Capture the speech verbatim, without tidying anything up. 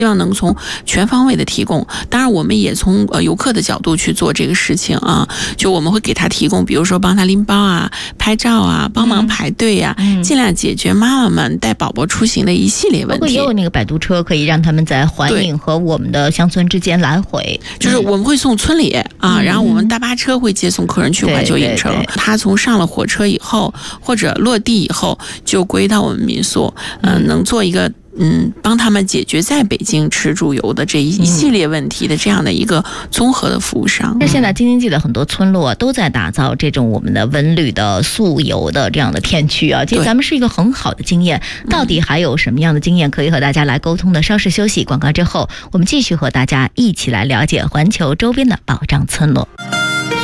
希望能从全方位的提供。当然我们也从呃游客的角度去做这个事情啊，就我们会给他提供，比如说帮他拎包啊、拍照啊、帮忙排队啊，嗯、尽量解决妈妈们带宝宝出行的一系列问题。 包括也有那个摆渡车，可以让他们在环岭和我们的乡村之间来回。 就是我们会送村里啊，然后我们大巴车会接送客人去怀旧影城。对对对，他从上了火车以后，或者落地以后，就归到我们民宿，嗯、呃，能做一个。嗯，帮他们解决在北京吃住游的这一系列问题的这样的一个综合的服务商。 那、嗯、现在京津冀的很多村落都在打造这种我们的文旅的宿游的这样的天区啊，其实咱们是一个很好的经验。到底还有什么样的经验可以和大家来沟通的？稍事休息，广告之后，我们继续和大家一起来了解环球周边的保障村落。